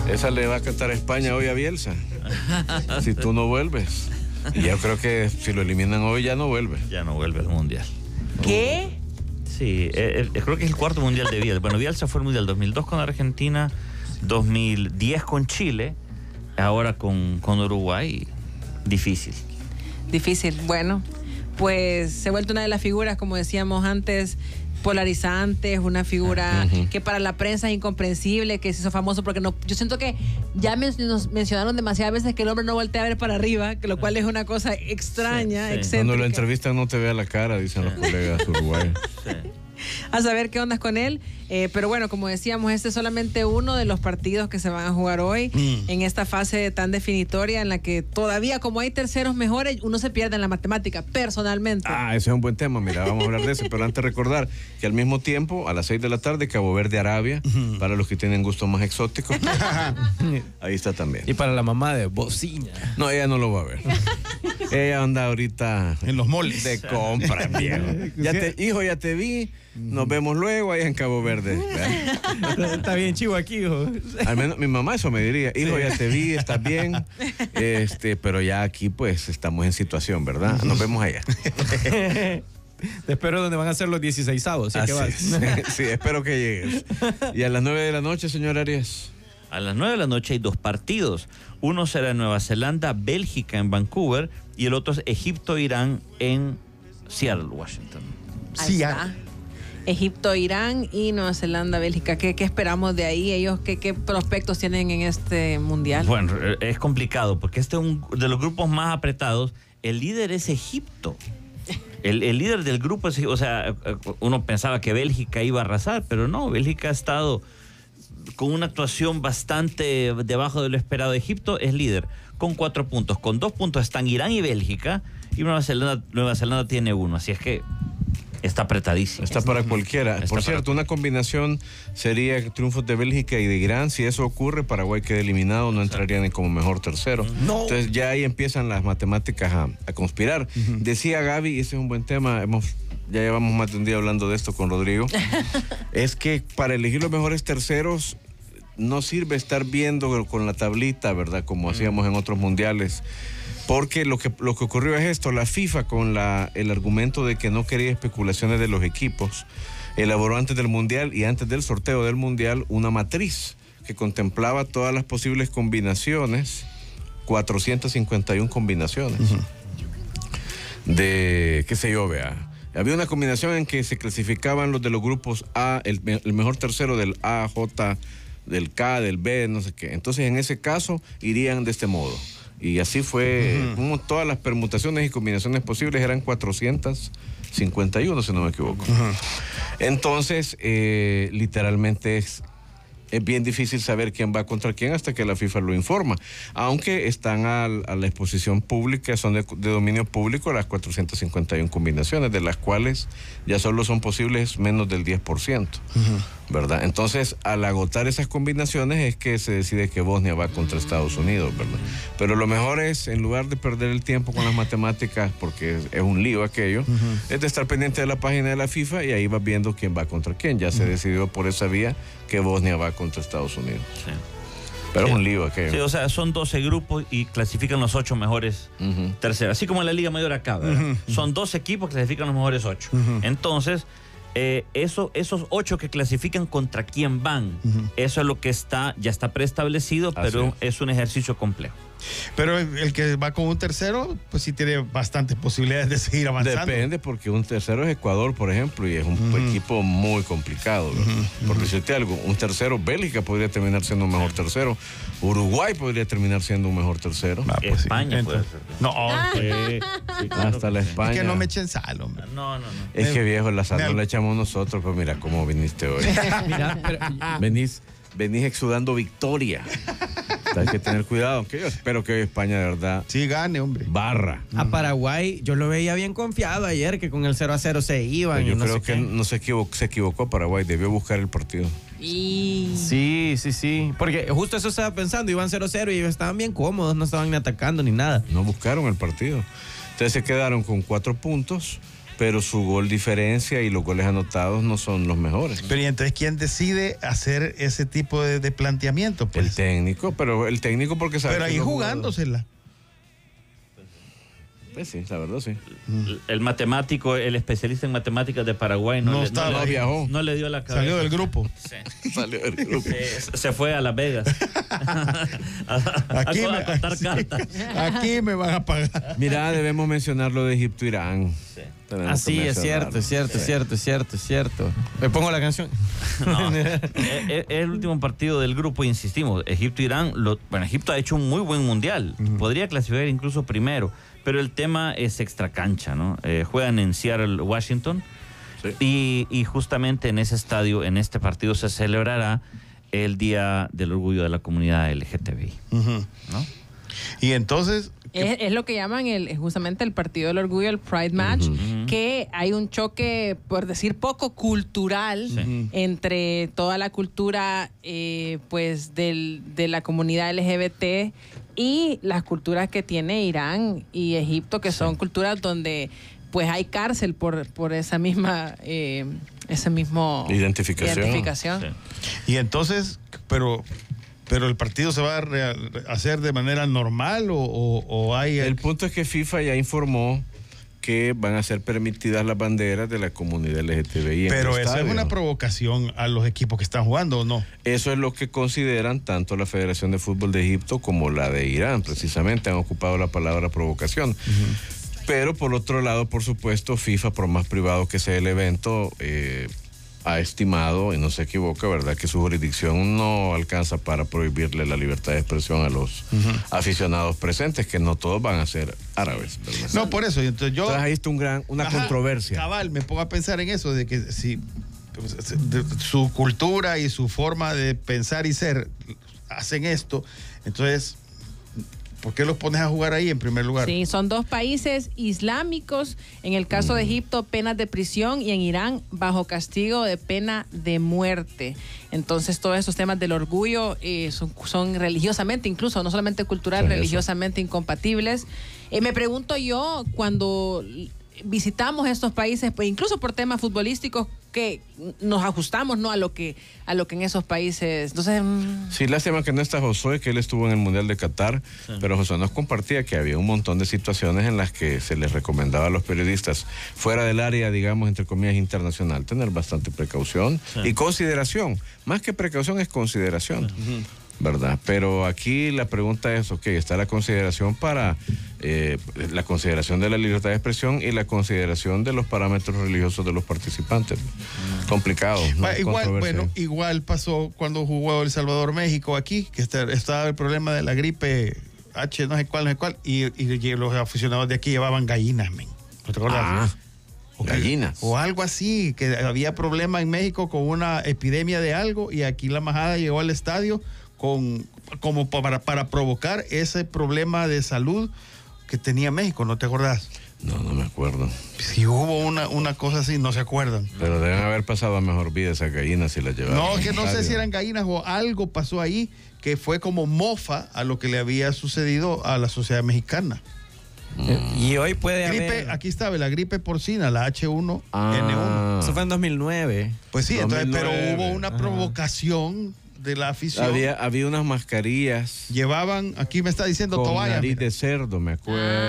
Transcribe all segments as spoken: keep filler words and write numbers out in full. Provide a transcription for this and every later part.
Esa le va a cantar a España hoy a Bielsa. Si tú no vuelves. Y yo creo que si lo eliminan hoy ya no vuelve. Ya no vuelve al Mundial. ¿Qué? Sí, eh, eh, creo que es el cuarto Mundial de Bielsa. Bueno, Bielsa fue el Mundial dos mil dos con Argentina, dos mil diez con Chile, ahora con, con Uruguay. Difícil. Difícil. Bueno, pues se ha vuelto una de las figuras, como decíamos antes, polarizantes, una figura uh-huh. que para la prensa es incomprensible, que se hizo famoso porque no, yo siento que ya men- nos mencionaron demasiadas veces que el hombre no voltea a ver para arriba, que lo cual es una cosa extraña, sí, sí. excéntrica. Cuando lo entrevistan no te vea la cara, dicen sí. los colegas uruguayos. Sí. A saber qué ondas con él, eh, pero bueno, como decíamos, este es solamente uno de los partidos que se van a jugar hoy mm. en esta fase tan definitoria en la que todavía, como hay terceros mejores, uno se pierde en la matemática, personalmente. Ah, ese es un buen tema, mira, vamos a hablar de eso, pero antes recordar que al mismo tiempo, a las seis de la tarde, Cabo Verde, Arabia, mm. para los que tienen gustos más exóticos, ahí está también. Y para la mamá de Bocina. No, ella no lo va a ver. Ella anda ahorita en los moles de compra, viejo. Ya te, hijo, ya te vi. Nos vemos luego ahí en Cabo Verde. Está bien chivo aquí, hijo. Al menos mi mamá eso me diría. Hijo, sí. ya te vi, estás bien. Este, pero ya aquí pues estamos en situación, ¿verdad? Nos vemos allá. Te espero donde van a ser los dieciseisavos. ¿Sí? Ah, sí, sí, sí, espero que llegues. Y a las nueve de la noche, señor Arias. A las nueve de la noche hay dos partidos. Uno será en Nueva Zelanda, Bélgica en Vancouver, y el otro es Egipto-Irán en Seattle, Washington. Sí, ya. Egipto, Irán y Nueva Zelanda, Bélgica. ¿Qué, qué esperamos de ahí? Ellos, ¿qué, ¿Qué prospectos tienen en este mundial? Bueno, es complicado porque este es un de los grupos más apretados. El líder es Egipto. El, el líder del grupo es, o sea, uno pensaba que Bélgica iba a arrasar, pero no, Bélgica ha estado con una actuación bastante debajo de lo esperado. Egipto es líder con cuatro puntos. Con dos puntos están Irán y Bélgica, y Nueva Zelanda, Nueva Zelanda tiene uno, así es que está apretadísimo. Está para cualquiera. Está Por cierto, para... una combinación sería triunfos de Bélgica y de Irán. Si eso ocurre, Paraguay queda eliminado, no entraría ni como mejor tercero. No. Entonces ya ahí empiezan las matemáticas a, a conspirar. Uh-huh. Decía Gaby, y ese es un buen tema, hemos, ya llevamos más de un día hablando de esto con Rodrigo, es que para elegir los mejores terceros no sirve estar viendo con la tablita, ¿verdad? Como uh-huh. hacíamos en otros mundiales. Porque lo que, lo que ocurrió es esto, la FIFA con la, el argumento de que no quería especulaciones de los equipos, elaboró antes del Mundial y antes del sorteo del Mundial una matriz que contemplaba todas las posibles combinaciones, cuatrocientas cincuenta y una combinaciones, uh-huh. de, qué sé yo, vea. Había una combinación en que se clasificaban los de los grupos A, el, el mejor tercero del A, J, del K, del B, no sé qué. Entonces en ese caso irían de este modo. Y así fue, uh-huh. como todas las permutaciones y combinaciones posibles eran cuatrocientas cincuenta y uno, si no me equivoco. Uh-huh. Entonces, eh, literalmente es, es bien difícil saber quién va contra quién hasta que la FIFA lo informa. Aunque están a, a la exposición pública, son de, de dominio público las cuatrocientas cincuenta y una combinaciones, de las cuales ya solo son posibles menos del diez por ciento. Uh-huh. ¿Verdad? Entonces, al agotar esas combinaciones es que se decide que Bosnia va contra Estados Unidos, ¿verdad? Pero lo mejor es, en lugar de perder el tiempo con las matemáticas, porque es, es un lío aquello, uh-huh. es de estar pendiente de la página de la FIFA y ahí vas viendo quién va contra quién. Ya uh-huh. se decidió por esa vía que Bosnia va contra Estados Unidos. Sí. Pero es un lío aquello. Sí, o sea, son doce grupos y clasifican los ocho mejores uh-huh. terceros. Así como en la Liga Mayor acá, ¿verdad? Uh-huh. Son doce equipos que clasifican los mejores ocho. Uh-huh. Entonces... Eh, eso, esos ocho que clasifican contra quién van, uh-huh. eso es lo que está, ya está preestablecido, Así pero es. es un ejercicio complejo. Pero el que va con un tercero, pues sí tiene bastantes posibilidades de seguir avanzando. Depende, porque un tercero es Ecuador, por ejemplo, y es un uh-huh. equipo muy complicado. Uh-huh. Por decirte algo, un tercero, Bélgica podría terminar siendo un mejor tercero, Uruguay podría terminar siendo un mejor tercero. Ah, pues España sí. puede ser. No, pues, sí, claro, hasta la España. Es que no me echen sal, hombre. No, no, no. Es que viejo, la sal no la echamos nosotros, pues mira cómo viniste hoy. Mira, pero, venís, venís exudando victoria. Hay que tener cuidado, que yo espero que España de verdad sí gane, hombre. Barra. A Paraguay yo lo veía bien confiado ayer, que con el cero a cero se iban. Yo y no creo sé que qué. no se equivocó, se equivocó Paraguay, debió buscar el partido. Y... Sí, sí, sí. Porque justo eso estaba pensando, iban cero cero y ellos estaban bien cómodos, no estaban ni atacando ni nada. No buscaron el partido. Entonces se quedaron con cuatro puntos pero su gol diferencia y los goles anotados no son los mejores. Pero ¿y entonces quién decide hacer ese tipo de, de planteamiento? Pues? El técnico, pero el técnico porque sabe. Pero ahí que los jugándosela. Pues sí, la verdad sí. El matemático, el especialista en matemáticas de Paraguay no, No le, estaba, no, le, viajó. no le dio la cabeza. Salió del grupo. Sí. Salió del grupo. Se, se fue a Las Vegas a, a, Aquí, a, me, a contar sí, cartas. aquí me van a pagar. Mira, debemos mencionar lo de Egipto-Irán. Sí. Tenemos Así que es cierto, mencionarlo. es cierto, es Sí. cierto, es cierto, es cierto. Me pongo la canción. No, es, es el último partido del grupo, insistimos. Egipto-Irán, lo, bueno, Egipto ha hecho un muy buen mundial. Uh-huh. Podría clasificar incluso primero, pero el tema es extracancha, ¿no? Eh, juegan en Seattle, Washington, sí. y, y justamente en ese estadio, en este partido, se celebrará el Día del Orgullo de la Comunidad L G T B I. Uh-huh. ¿No? Y entonces... Es, es lo que llaman el, justamente el Partido del Orgullo, el Pride Match, uh-huh. que hay un choque, por decir poco, cultural sí. entre toda la cultura eh, pues del, de la comunidad L G B T y las culturas que tiene Irán y Egipto, que sí. son culturas donde pues hay cárcel por, por esa misma eh, esa mismo identificación. identificación. Sí. Y entonces, pero... ¿Pero el partido se va a hacer de manera normal o, o, o hay...? El punto es que FIFA ya informó que van a ser permitidas las banderas de la comunidad L G T B I. Pero eso es una provocación a los equipos que están jugando, ¿o no? Eso es lo que consideran tanto la Federación de Fútbol de Egipto como la de Irán. Precisamente han ocupado la palabra provocación. Uh-huh. Pero por otro lado, por supuesto, FIFA, por más privado que sea el evento... Eh, ha estimado, y no se equivoca, ¿verdad?, que su jurisdicción no alcanza para prohibirle la libertad de expresión a los uh-huh. aficionados presentes, que no todos van a ser árabes, ¿verdad? No, por eso. Entonces, yo, Entonces ahí está un gran, una ajá, controversia. Cabal, me pongo a pensar en eso, de que si de, su cultura y su forma de pensar y ser hacen esto, entonces... ¿Por qué los pones a jugar ahí en primer lugar? Sí, son dos países islámicos. En el caso de Egipto, penas de prisión, y en Irán, bajo castigo de pena de muerte. Entonces, todos esos temas del orgullo eh, son, son religiosamente, incluso, no solamente cultural, sí, religiosamente eso. incompatibles. Eh, me pregunto yo, cuando visitamos estos países, pues incluso por temas futbolísticos, que nos ajustamos, ¿no?, a lo que a lo que en esos países. Entonces, mmm... sí, lástima que no está Josué, que él estuvo en el Mundial de Qatar, sí. pero Josué nos compartía que había un montón de situaciones en las que se les recomendaba a los periodistas fuera del área, digamos, entre comillas, internacional, tener bastante precaución sí. y consideración. Más que precaución es consideración. Sí. ¿Verdad? Pero aquí la pregunta es, ok, está la consideración para eh, la consideración de la libertad de expresión y la consideración de los parámetros religiosos de los participantes. Mm. Complicado. ¿no? Igual, bueno, igual pasó cuando jugó El Salvador México aquí, que está, estaba el problema de la gripe H, no sé cuál, no sé cuál, y, y los aficionados de aquí llevaban gallinas, men. ¿No te acuerdas? Ah, o gallinas. O algo así, que había problema en México con una epidemia de algo, y aquí la majada llegó al estadio con como para, para provocar ese problema de salud que tenía México, ¿no te acordás? No, no me acuerdo. Si hubo una, una cosa así, no se acuerdan. Pero deben haber pasado a mejor vida esas gallinas si las llevaban. No, que no sé si eran gallinas o algo pasó ahí que fue como mofa a lo que le había sucedido a la sociedad mexicana. Mm. Y hoy puede gripe, haber... Aquí estaba la gripe porcina, la H uno N uno. Ah. Eso fue en dos mil nueve. Pues sí, dos mil nueve. Entonces, pero hubo una Ajá. provocación de la afición. Había, había unas mascarillas. Llevaban, aquí me está diciendo con toalla. nariz mira. de cerdo, me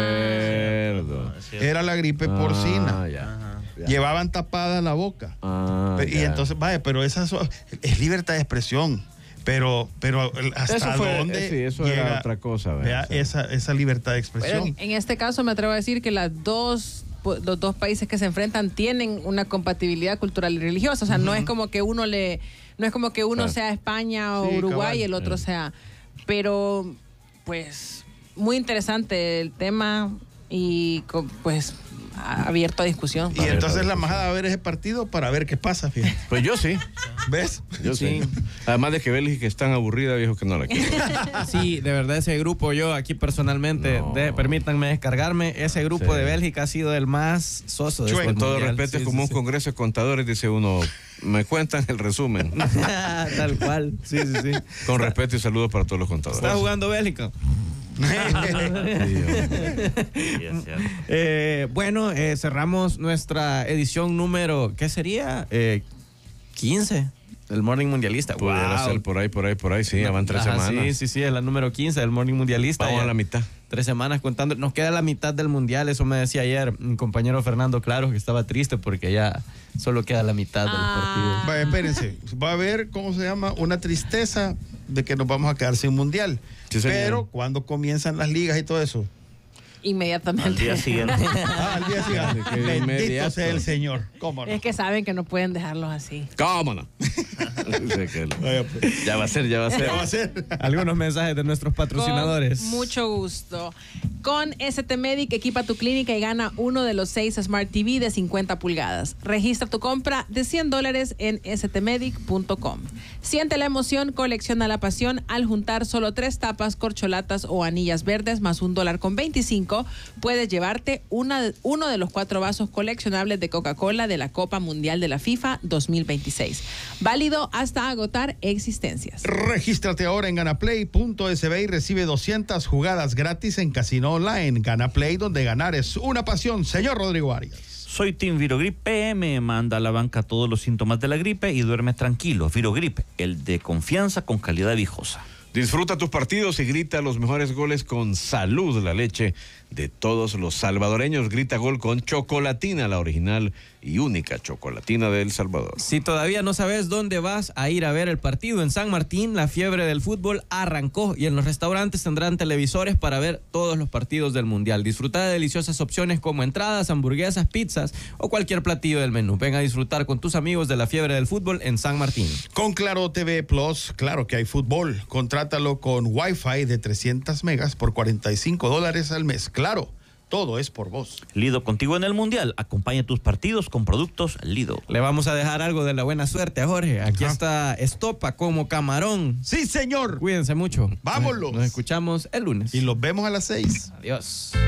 acuerdo. Ah, Era la gripe Ah, porcina. ya, ya. Llevaban tapada la boca. Ah, y ya. entonces, vaya, pero esa so- es libertad de expresión. Pero, pero hasta Eso fue- dónde eh, sí, eso llega, era otra cosa. vea, ¿verdad? Sí. esa, esa libertad de Pero expresión. en, en este caso me atrevo a decir que las dos los dos países que se enfrentan tienen una compatibilidad cultural y religiosa. O sea, uh-huh. no es como que uno le no es como que uno claro. sea España o Sí, Uruguay cabal. y el otro Sí. sea. Pero, pues, muy interesante el tema y pues abierto a discusión. Y entonces la majada va a ver ese partido para ver qué pasa, fíjate. Pues yo sí. ¿Ves? Yo sí. Además de que Bélgica es tan aburrida, viejo, que no la quiero. Sí, de verdad ese grupo, yo aquí personalmente, No. de, permítanme descargarme, ese grupo Sí. de Bélgica ha sido el más soso de Chueco. este Con todo mundial. respeto, Sí, es como sí, un sí. congreso de contadores, dice uno, me cuentan el resumen. Tal cual, sí, sí, sí. Con respeto y saludos para todos los contadores. ¿Está jugando Bélgica? eh, bueno, eh, cerramos nuestra edición número, ¿qué sería? Eh, quince del Morning Mundialista. Pudiera Wow. ser por ahí, por ahí, por ahí, sí, ya van tres Ajá, semanas. Sí, sí, sí, es la número quince del Morning Mundialista. Vamos Ya a la mitad. Tres semanas contando. Nos queda la mitad del Mundial, eso me decía ayer mi compañero Fernando Claro, que estaba triste porque ya solo queda la mitad de los Ah. partidos. Vaya, espérense, va a haber, ¿cómo se llama? Una tristeza de que nos vamos a quedar sin mundial. Sí, señor. Pero cuando comienzan las ligas y todo eso. Inmediatamente. Al día siguiente. Ah, al día siguiente. Que Bendito inmediato. sea el Señor. ¿Cómo no? Es que saben que no pueden dejarlos así. ¿Cómo no? Sí, que lo- Vaya, pues. Ya va a ser, ya va a ser. ¿Qué va a hacer? Algunos mensajes de nuestros patrocinadores. Con mucho gusto. Con S T Medic, equipa tu clínica y gana uno de los seis Smart T V de cincuenta pulgadas. Registra tu compra de cien dólares en s t medic punto com. Siente la emoción, colecciona la pasión al juntar solo tres tapas, corcholatas o anillas verdes más un dólar con veinticinco. Puedes llevarte una, uno de los cuatro vasos coleccionables de Coca-Cola de la Copa Mundial de la FIFA dos mil veintiséis. Válido hasta agotar existencias. Regístrate ahora en ganaplay punto s b y recibe doscientas jugadas gratis en Casino Online. Ganaplay, donde ganar es una pasión. Señor Rodrigo Arias. Soy Team Virogrip P M. Manda a la banca todos los síntomas de la gripe y duerme tranquilo. Virogrip, el de confianza con calidad viejosa. Disfruta tus partidos y grita los mejores goles con Salud, la leche de todos los salvadoreños. Grita gol con Chocolatina, la original y única chocolatina de El Salvador. Si todavía no sabes dónde vas a ir a ver el partido, en San Martín la fiebre del fútbol arrancó y en los restaurantes tendrán televisores para ver todos los partidos del Mundial. Disfruta de deliciosas opciones como entradas, hamburguesas, pizzas o cualquier platillo del menú. Ven a disfrutar con tus amigos de la fiebre del fútbol en San Martín. Con Claro T V Plus, claro que hay fútbol. Contrátalo con Wi-Fi de trescientos megas por cuarenta y cinco dólares al mes. Claro, todo es por vos. Lido contigo en el Mundial. Acompaña tus partidos con productos Lido. Le vamos a dejar algo de la buena suerte a Jorge. Aquí Ajá. está Estopa como camarón. Sí, señor. Cuídense mucho. Vámonos. Nos escuchamos el lunes. Y los vemos a las seis. Adiós.